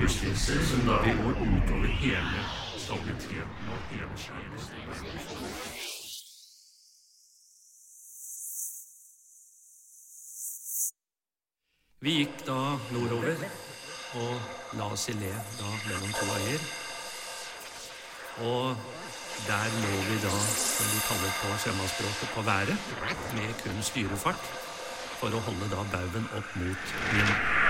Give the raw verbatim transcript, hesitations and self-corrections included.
gudstjenester som da vil gå utover hele Sovjetunionen og hele Kina. Vi gikk da nordover og la oss i le da mellom to eier. Og der lå vi da, som vi kaller på sjømannsspråket, på været, med kun styrefart, for å holde da baugen opp mot vind.